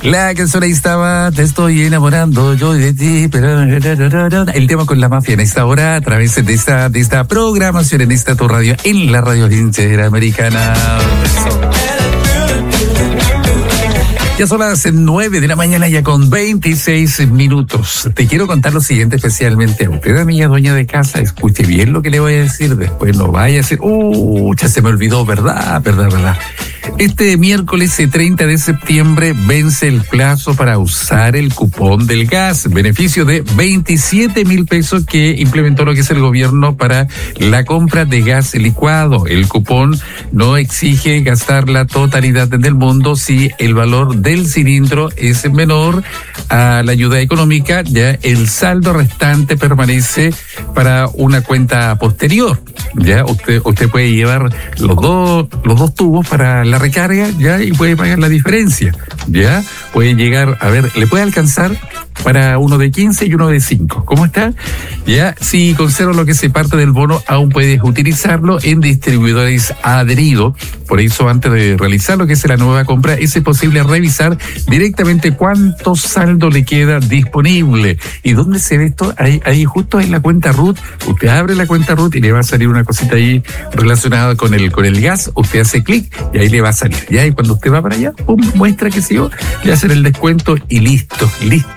La canción ahí estaba, te estoy enamorando yo de ti, pero el tema con la mafia en esta hora a través de esta programación en esta tu radio, en la radio interamericana. Ya son las 9 de la mañana, ya con 26 minutos. Te quiero contar lo siguiente especialmente a usted, amiga dueña de casa. Escuche bien lo que le voy a decir, después no vaya a decir, ya se me olvidó, ¿verdad? Este miércoles 30 de septiembre vence el plazo para usar el cupón del gas, beneficio de 27,000 pesos que implementó lo que es el gobierno para la compra de gas licuado. El cupón no exige gastar la totalidad del monto si el valor del cilindro es menor a la ayuda económica, ya el saldo restante permanece para una cuenta posterior. Ya usted puede llevar los dos tubos para la recarga, ya, y puede pagar la diferencia. Ya puede llegar, le puede alcanzar para uno de 15 y uno de 5. ¿Cómo está? Ya, si conserva lo que se parte del bono, aún puedes utilizarlo en distribuidores adheridos. Por eso, antes de realizar lo que es la nueva compra, es posible revisar directamente cuánto saldo le queda disponible. ¿Y dónde se ve esto? Ahí justo en la cuenta RUT. Usted abre la cuenta RUT y le va a salir una cosita ahí relacionada con el gas. Usted hace clic y ahí le va a salir. Ya, y cuando usted va para allá, muestra que sí, le hacen el descuento y listo.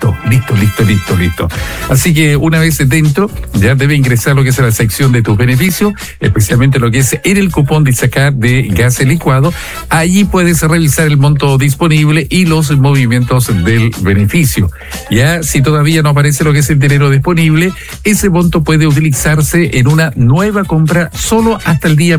Así que una vez dentro, ya debe ingresar lo que es la sección de tus beneficios, especialmente lo que es en el cupón de sacar de gas licuado. Allí puedes revisar el monto disponible y los movimientos del beneficio. Ya, si todavía no aparece lo que es el dinero disponible, ese monto puede utilizarse en una nueva compra solo hasta el día